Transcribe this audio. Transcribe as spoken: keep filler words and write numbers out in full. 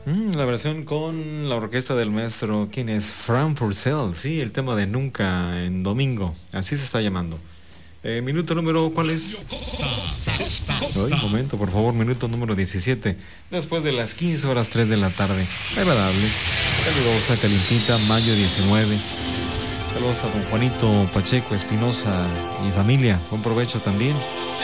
Mm, la versión con la orquesta del maestro, ¿quién es? Fran Purcell, sí, el tema de Nunca en domingo, así se está llamando. Eh, minuto número, ¿cuál es? Hoy, un momento, por favor, minuto número diecisiete. Después de las quince horas tres de la tarde. Agradable, calurosa, calientita, mayo diecinueve. Saludos a don Juanito Pacheco Espinosa y familia. Buen provecho también.